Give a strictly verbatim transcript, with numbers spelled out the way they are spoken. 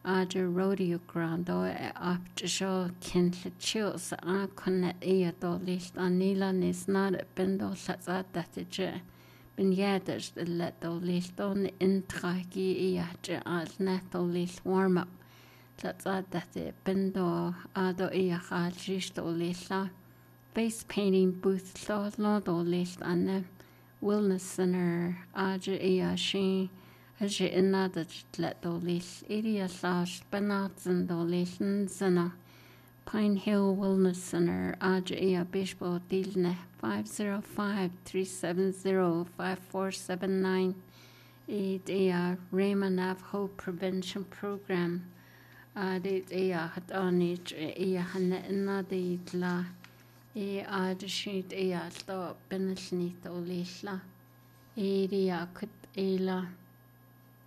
Aja rodeo ground o after show kin chills a connect e do list anila nis not bendo shatsa that ben yaders the let do list on intraki e al net do list warm up shatsa that bendo ado e hal do lista face painting booth so lo do list an wellness center aja e she as je inna let do lis idia slash banats and do lisna Pine Hill Wellness Center aja ia bishbo dilne five zero five three seven zero five four seven nine it ia Raymond Navajo Prevention Program adit ia hatanich ia hanna inna de la e aja shit ia sto benelnit o lisla idia kut ila